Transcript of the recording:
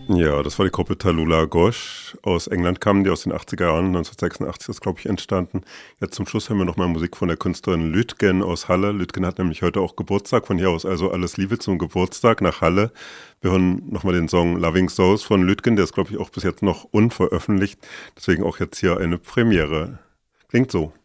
Ja, das war die Gruppe Tallulah Ghosh. Aus England kamen die aus den 80er Jahren, 1986 ist, glaube ich, entstanden. Jetzt zum Schluss hören wir nochmal Musik von der Künstlerin Lütgen aus Halle. Lütgen hat nämlich heute auch Geburtstag, von hier aus also alles Liebe zum Geburtstag nach Halle. Wir hören nochmal den Song Loving Souls von Lütgen, der ist, glaube ich, auch bis jetzt noch unveröffentlicht. Deswegen auch jetzt hier eine Premiere. Klingt so.